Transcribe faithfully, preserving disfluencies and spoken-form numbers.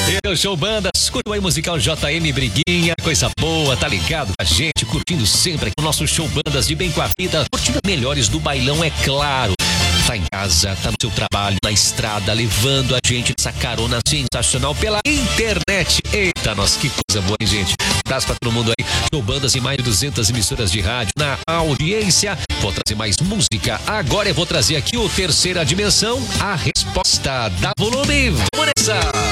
Eu show bandas, curto aí musical J M Briguinha, coisa boa, tá ligado? A gente curtindo sempre aqui o nosso show bandas de bem com a vida, curtindo melhores do bailão, é claro. Tá em casa, tá no seu trabalho, na estrada, levando a gente nessa carona sensacional pela internet. Eita, nossa, que coisa boa, hein, gente? Abraço pra todo mundo aí. Show bandas em mais de duzentas emissoras de rádio na audiência. Vou trazer mais música. Agora eu vou trazer aqui o Terceira Dimensão, a resposta da Volume. Vamos nessa!